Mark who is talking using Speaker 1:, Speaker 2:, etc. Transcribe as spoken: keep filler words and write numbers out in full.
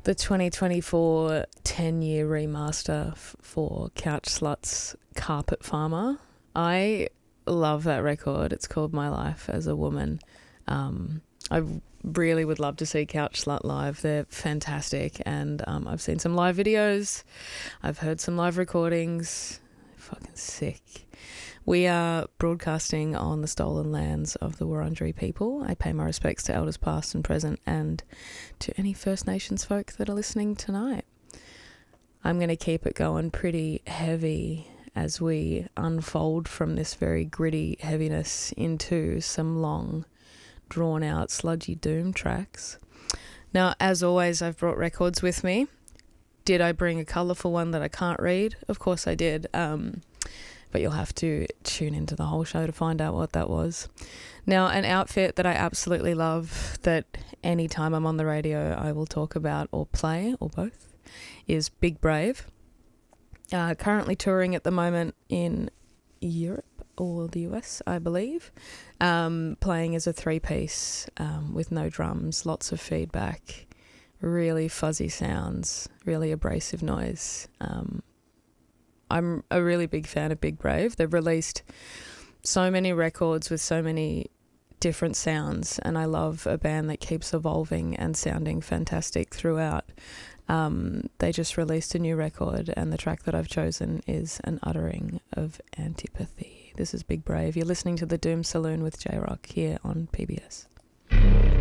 Speaker 1: the twenty twenty-four ten-year remaster f- for Couch Slut's Carpet Farmer. I love that record. It's called My Life as a Woman. Um, I really would love to see Couch Slut live. They're fantastic, and um, I've seen some live videos. I've heard some live recordings. Fucking sick. We are broadcasting on the stolen lands of the Wurundjeri people. I pay my respects to elders past and present and to any First Nations folk that are listening tonight. I'm going to keep it going pretty heavy as we unfold from this very gritty heaviness into some long, drawn-out, sludgy doom tracks. Now, as always, I've brought records with me. Did I bring a colourful one that I can't read? Of course I did. Um... But you'll have to tune into the whole show to find out what that was. Now, an outfit that I absolutely love, that anytime I'm on the radio I will talk about or play, or both, is Big Brave. Uh, currently touring at the moment in Europe or the U S, I believe, um, playing as a three-piece um, with no drums, lots of feedback, really fuzzy sounds, really abrasive noise. Um, I'm a really big fan of Big Brave. They've released so many records with so many different sounds, and I love a band that keeps evolving and sounding fantastic throughout. Um, they just released a new record, and the track that I've chosen is An Uttering of Antipathy. This is Big Brave. You're listening to The Doom Saloon with J-Rock here on P B S.